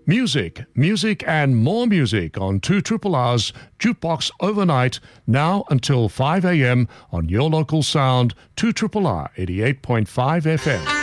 Music and more music on 2RR's Jukebox Overnight, now until 5 a.m. on your local sound, 2RR 88.5 FM.